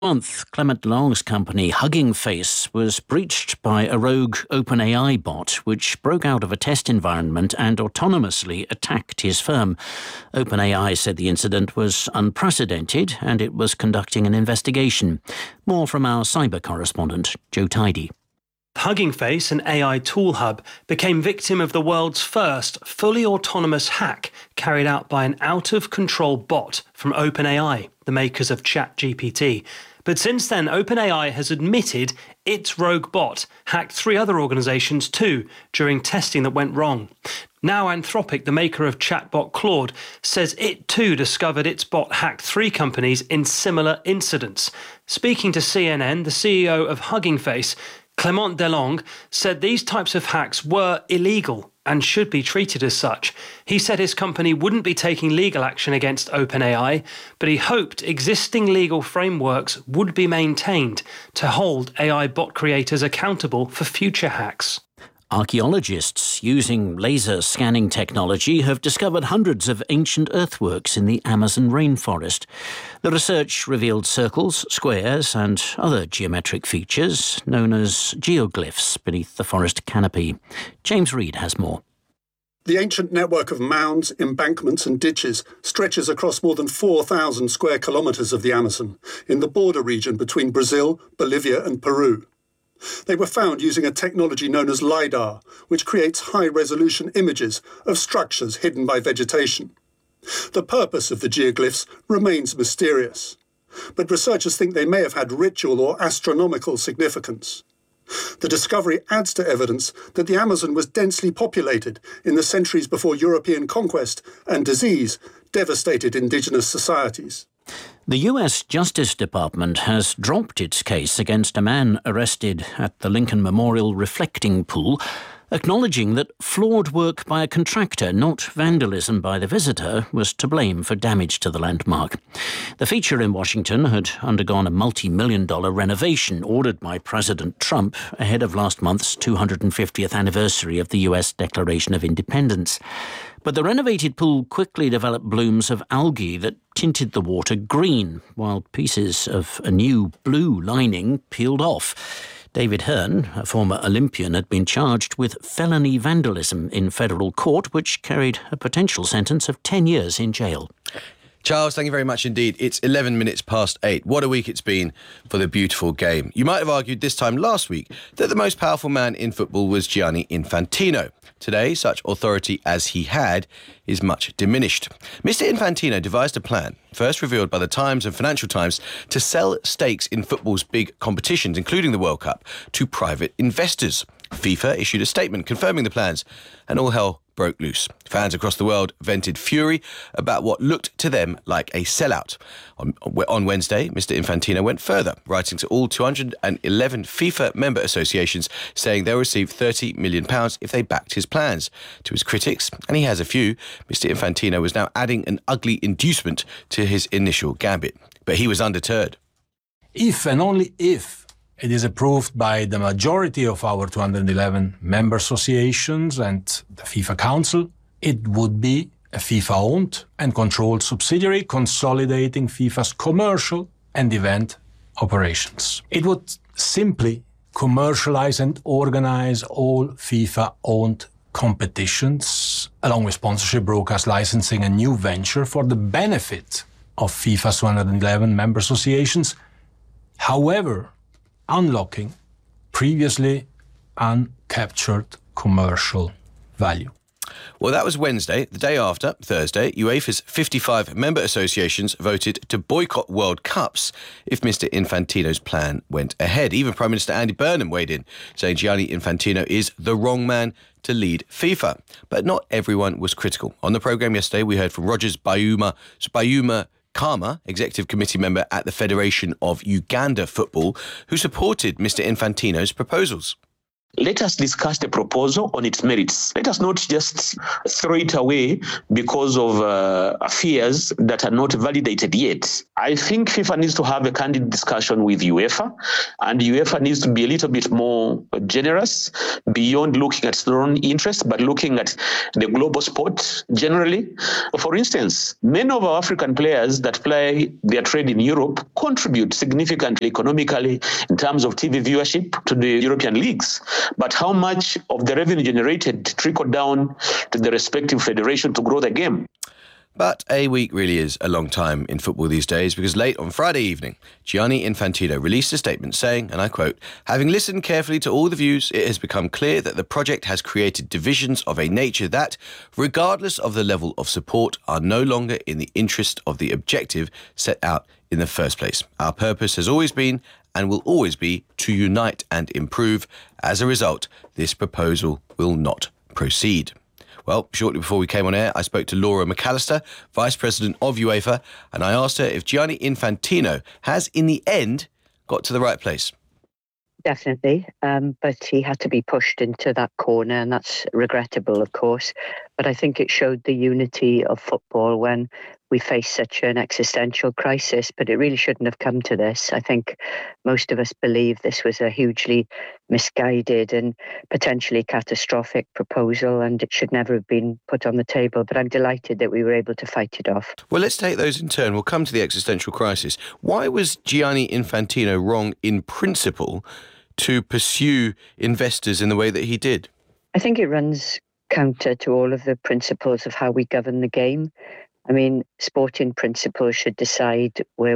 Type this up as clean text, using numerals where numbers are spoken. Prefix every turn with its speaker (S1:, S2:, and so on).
S1: Month, Clement Long's company Hugging Face was breached by a rogue OpenAI bot which broke out of a test environment and autonomously attacked his firm. OpenAI said the incident was unprecedented and it was conducting an investigation. More from our cyber correspondent, Joe Tidy.
S2: Hugging Face, an AI tool hub, became victim of the world's first fully autonomous hack carried out by an out-of-control bot from OpenAI, the makers of ChatGPT. But since then, OpenAI has admitted its rogue bot hacked 3 other organisations too during testing that went wrong. Now Anthropic, the maker of chatbot Claude, says it too discovered its bot hacked 3 companies in similar incidents. Speaking to CNN, the CEO of Hugging Face, Clement Delong, said these types of hacks were illegal and should be treated as such. He said his company wouldn't be taking legal action against OpenAI, but he hoped existing legal frameworks would be maintained to hold AI bot creators accountable for future hacks.
S1: Archaeologists using laser scanning technology have discovered hundreds of ancient earthworks in the Amazon rainforest. The research revealed circles, squares and other geometric features known as geoglyphs beneath the forest canopy. James Reed has more.
S3: The ancient network of mounds, embankments and ditches stretches across more than 4,000 square kilometres of the Amazon in the border region between Brazil, Bolivia and Peru. They were found using a technology known as LiDAR, which creates high-resolution images of structures hidden by vegetation. The purpose of the geoglyphs remains mysterious, but researchers think they may have had ritual or astronomical significance. The discovery adds to evidence that the Amazon was densely populated in the centuries before European conquest and disease devastated indigenous societies.
S1: The U.S. Justice Department has dropped its case against a man arrested at the Lincoln Memorial reflecting pool, acknowledging that flawed work by a contractor, not vandalism by the visitor, was to blame for damage to the landmark. The feature in Washington had undergone a multi-million-dollar renovation ordered by President Trump ahead of last month's 250th anniversary of the U.S. Declaration of Independence. But the renovated pool quickly developed blooms of algae that tinted the water green, while pieces of a new blue lining peeled off. David Hearn, a former Olympian, had been charged with felony vandalism in federal court, which carried a potential sentence of 10 years in jail.
S4: Charles, thank you very much indeed. It's 11 minutes past 8. What a week it's been for the beautiful game. You might have argued this time last week that the most powerful man in football was Gianni Infantino. Today, such authority as he had is much diminished. Mr. Infantino devised a plan, first revealed by the Times and Financial Times, to sell stakes in football's big competitions, including the World Cup, to private investors. FIFA issued a statement confirming the plans, and all hell broke loose. Fans across the world vented fury about what looked to them like a sellout. On Wednesday, Mr. Infantino went further, writing to all 211 FIFA member associations, saying they'll receive £30 million if they backed his plans. To his critics, and he has a few, Mr. Infantino was now adding an ugly inducement to his initial gambit. But he was undeterred.
S5: If and only if it is approved by the majority of our 211 member associations and the FIFA Council, it would be a FIFA-owned and controlled subsidiary consolidating FIFA's commercial and event operations. It would simply commercialize and organize all FIFA-owned competitions, along with sponsorship, broadcast licensing, and new venture for the benefit of FIFA's 211 member associations. However, unlocking previously uncaptured commercial value.
S4: Well, that was Wednesday. The day after, Thursday, UEFA's 55 member associations voted to boycott World Cups if Mr. Infantino's plan went ahead. Even Prime Minister Andy Burnham weighed in, saying Gianni Infantino is the wrong man to lead FIFA. But not everyone was critical. On the programme yesterday, we heard from Rogers Bayuma Kama, Executive Committee member at the Federation of Uganda Football, who supported Mr. Infantino's proposals.
S6: Let us discuss the proposal on its merits. Let us not just throw it away because of fears that are not validated yet. I think FIFA needs to have a candid discussion with UEFA, and UEFA needs to be a little bit more generous beyond looking at its own interest, but looking at the global sport generally. For instance, many of our African players that play their trade in Europe contribute significantly economically in terms of TV viewership to the European leagues. But how much of the revenue generated trickled down to the respective federation to grow the game?
S4: But a week really is a long time in football these days, because late on Friday evening, Gianni Infantino released a statement saying, and I quote, "Having listened carefully to all the views, it has become clear that the project has created divisions of a nature that, regardless of the level of support, are no longer in the interest of the objective set out in the first place. Our purpose has always been and will always be to unite and improve. As a result, this proposal will not proceed." Well, shortly before we came on air, I spoke to Laura McAllister, Vice President of UEFA, and I asked her if Gianni Infantino has, in the end, got to the right place.
S7: Definitely, but he had to be pushed into that corner, and that's regrettable, of course. But I think it showed the unity of football when we face such an existential crisis, but it really shouldn't have come to this. I think most of us believe this was a hugely misguided and potentially catastrophic proposal, and it should never have been put on the table. But I'm delighted that we were able to fight it off.
S4: Well, let's take those in turn. We'll come to the existential crisis. Why was Gianni Infantino wrong in principle to pursue investors in the way that he did?
S7: I think it runs counter to all of the principles of how we govern the game. I mean, sporting principles should decide where